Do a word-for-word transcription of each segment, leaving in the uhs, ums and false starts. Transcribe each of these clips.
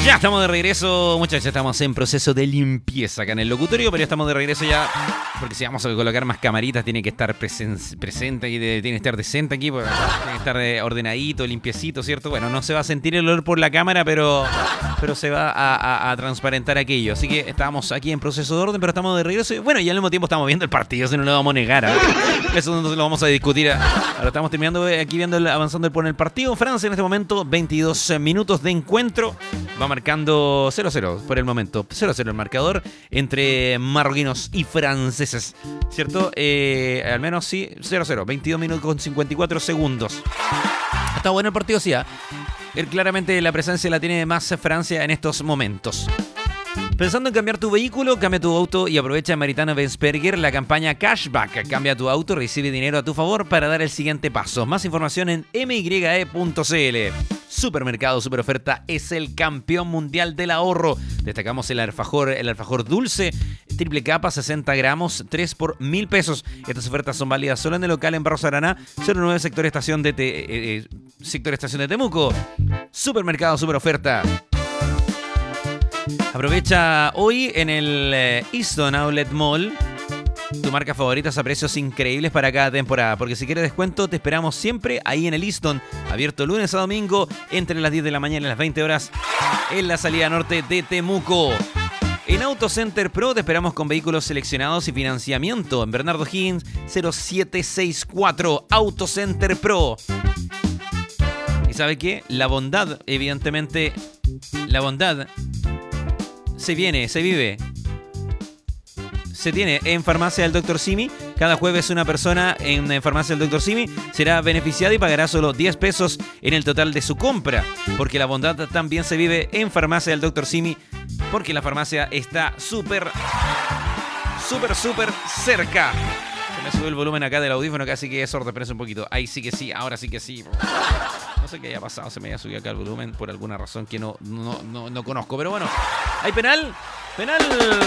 Ya estamos de regreso, muchachos, estamos en proceso de limpieza acá en el locutorio, pero ya estamos de regreso ya, porque si vamos a colocar más camaritas tiene que estar presen- presente aquí, de, tiene que estar decente aquí, porque tiene que estar eh, ordenadito, limpiecito, ¿cierto? Bueno, no se va a sentir el olor por la cámara, pero, pero se va a, a, a transparentar aquello, así que estamos aquí en proceso de orden, pero estamos de regreso, y bueno, y al mismo tiempo estamos viendo el partido, si no lo vamos a negar, ¿eh? Eso no se lo vamos a discutir, ¿eh? Ahora estamos terminando aquí viendo, el, avanzando por el partido. Francia en este momento, veintidós minutos de encuentro, va marcando cero cero por el momento. cero cero el marcador entre marroquinos y franceses, ¿cierto? Eh, al menos sí, cero cero. veintidós minutos con cincuenta y cuatro segundos. Está bueno el partido, sí. ¿eh? Claramente la presencia la tiene más Francia en estos momentos. Pensando en cambiar tu vehículo, cambia tu auto y aprovecha en Maritana-Bensperger la campaña Cashback. Cambia tu auto, recibe dinero a tu favor para dar el siguiente paso. Más información en m y e punto c l. Supermercado Super Oferta es el campeón mundial del ahorro. Destacamos el alfajor, el alfajor dulce, triple capa, sesenta gramos, tres por mil pesos. Estas ofertas son válidas solo en el local en Barros Araná, cero nueve, sector estación de, te, eh, eh, sector estación de Temuco. Supermercado Super Oferta. Aprovecha hoy en el eh, Easton Outlet Mall tu marca favoritas a precios increíbles para cada temporada. Porque si quieres descuento, te esperamos siempre ahí en el Easton. Abierto lunes a domingo entre las diez de la mañana y las veinte horas en la salida norte de Temuco. En Auto Center Pro te esperamos con vehículos seleccionados y financiamiento. En Bernardo Higgins cero siete seis cuatro. Auto Center Pro. ¿Y sabe qué? La bondad, evidentemente, la bondad se viene, se vive, se tiene en Farmacia del doctor Simi. Cada jueves una persona en Farmacia del doctor Simi será beneficiada y pagará solo diez pesos en el total de su compra. Porque la bondad también se vive en Farmacia del doctor Simi. Porque la farmacia está súper, súper, súper cerca. Se me sube el volumen acá del audífono, casi que es sordo, espérense un poquito. Ahí sí que sí, ahora sí que sí. No sé qué haya pasado, se me haya subido acá el volumen por alguna razón que no, no, no, no conozco. Pero bueno, ¿hay penal? ¡Penal!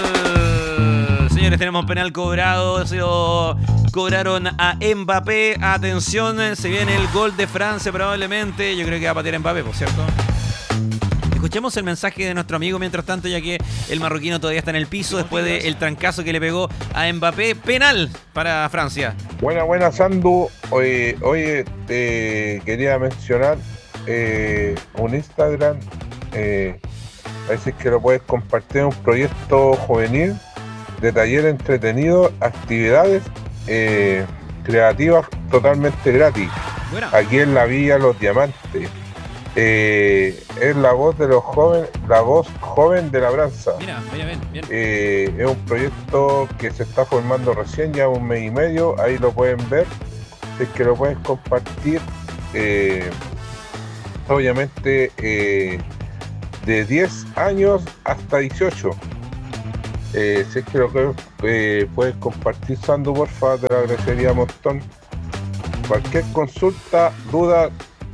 Señores, tenemos penal cobrado. Se lo cobraron a Mbappé. Atención, se viene el gol de Francia probablemente. Yo creo que va a patear Mbappé, por cierto. Escuchemos el mensaje de nuestro amigo mientras tanto, ya que el marroquino todavía está en el piso después del trancazo que le pegó a Mbappé. Penal para Francia. Buena, buena, Sandu. Hoy, hoy eh, quería mencionar eh, un Instagram. Eh, a veces que lo puedes compartir, un proyecto juvenil de taller entretenido, actividades eh, creativas totalmente gratis. Buena. Aquí en la Villa Los Diamantes. Eh, es la voz de los jóvenes, la voz joven de Labranza. Mira, mira, bien, bien. Eh, es un proyecto que se está formando recién, ya un mes y medio, ahí lo pueden ver, es que lo pueden compartir, eh, obviamente eh, de diez años hasta dieciocho. Eh, si es que lo que eh, puedes compartir, Sandu, porfa, te lo agradecería un montón. Cualquier consulta, duda,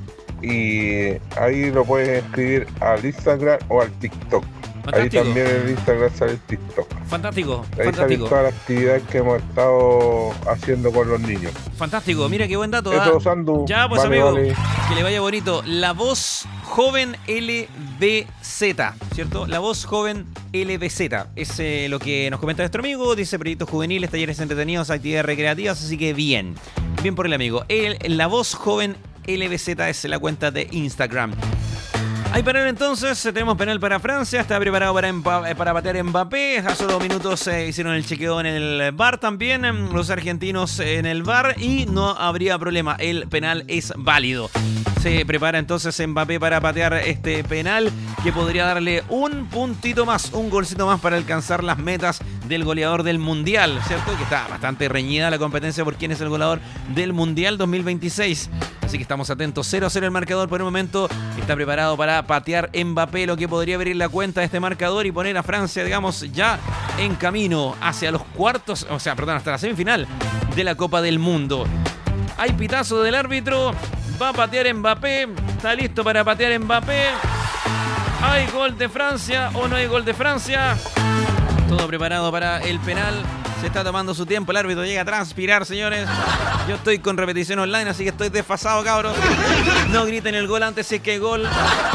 y ahí lo puedes escribir al Instagram o al TikTok. Fantástico. Ahí también en el Instagram sale el TikTok. Fantástico, ahí fantástico. salen todas las actividades que hemos estado haciendo con los niños. Fantástico, mira qué buen dato. Eso, ¿eh? Sandu. Ya, pues vale, amigo, vale. Que le vaya bonito. La voz joven L B Z, ¿cierto? La voz joven L B Z. Es eh, lo que nos comenta nuestro amigo. Dice proyectos juveniles, talleres entretenidos, actividades recreativas. Así que bien, bien por el amigo. El, la voz joven L B Z es la cuenta de Instagram. Hay penal entonces, tenemos penal para Francia, está preparado para, empa- para patear Mbappé. Hace dos minutos eh, hicieron el chequeo en el V A R también, los argentinos en el V A R, y no habría problema, el penal es válido. Se prepara entonces Mbappé para patear este penal que podría darle un puntito más, un golcito más para alcanzar las metas del goleador del Mundial, ¿cierto? Que está bastante reñida la competencia por quién es el goleador del Mundial dos mil veintiséis. Así que estamos atentos. cero a cero el marcador por el momento. Está preparado para patear Mbappé, lo que podría abrir la cuenta de este marcador y poner a Francia, digamos, ya en camino hacia los cuartos, o sea, perdón, hasta la semifinal de la Copa del Mundo. Hay pitazo del árbitro. Va a patear Mbappé. Está listo para patear Mbappé. ¿Hay gol de Francia o no hay gol de Francia? Todo preparado para el penal. Se está tomando su tiempo. El árbitro llega a transpirar, señores. Yo estoy con repetición online, así que estoy desfasado, cabros. No griten el gol antes si es que hay gol. Sí,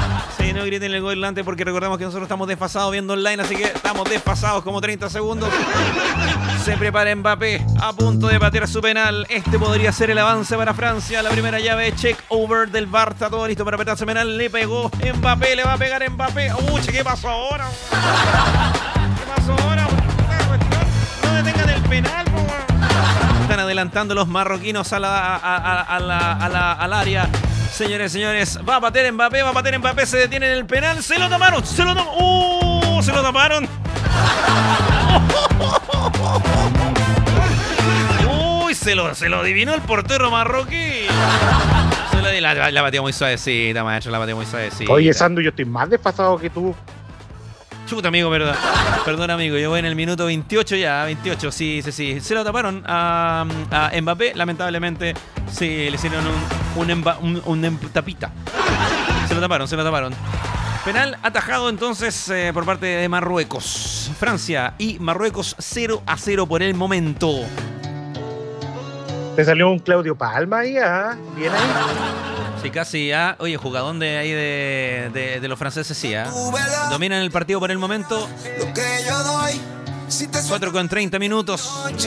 Sí, no griten el gol antes porque recordamos que nosotros estamos desfasados viendo online, así que estamos desfasados como treinta segundos. Se prepara Mbappé a punto de patear su penal. Este podría ser el avance para Francia. La primera llave, check over del V A R. Está todo listo para apretar su penal. Le pegó Mbappé, le va a pegar Mbappé. Uy, ¿qué pasó ahora? ¿Qué pasó ahora? No detengan el penal, po. Están adelantando los marroquinos a la, a, a, a la, a la, al área. Señores, señores, va a patear Mbappé, va a patear Mbappé, se detiene en el penal, se lo taparon, se lo taparon, ¡uh! Se lo taparon. Uy, se lo, se lo adivinó el portero marroquí. Se lo, la, la, la batió muy suavecita, maestro, la batió muy suavecita. Oye, Sandu, yo estoy más desfasado que tú. Chuta, amigo, perdón. Perdón, amigo, yo voy en el minuto veintiocho ya, veintiocho, sí, sí, sí. Se lo taparon a, a Mbappé, lamentablemente. Sí, le hicieron un, un, emba, un, un em, tapita. Se lo taparon, se lo taparon. Penal atajado entonces eh, por parte de Marruecos. Francia y Marruecos cero a cero por el momento. Te salió un Claudio Palma ahí, ¿ah? Bien ahí. Sí, casi ya. Oye, jugadón de ahí de, de, de los franceses, sí, ¿eh? Dominan el partido por el momento. cuatro con treinta minutos.